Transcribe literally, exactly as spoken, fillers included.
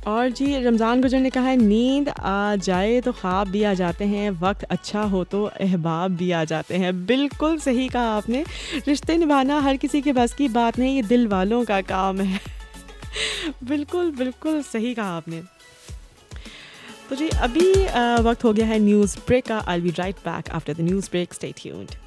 और जी रमज़ान गुजर ने कहा है नींद आ जाए तो ख्वाब भी आ जाते हैं, वक्त अच्छा हो तो अहबाब भी आ जाते हैं। बिल्कुल सही कहा आपने। रिश्ते निभाना हर किसी के बस की बात नहीं, ये दिल वालों का काम है। बिल्कुल बिल्कुल सही कहा आपने। तो जी अभी अ, वक्त हो गया है न्यूज़ ब्रेक का। I will be right back after the news break, stay tuned.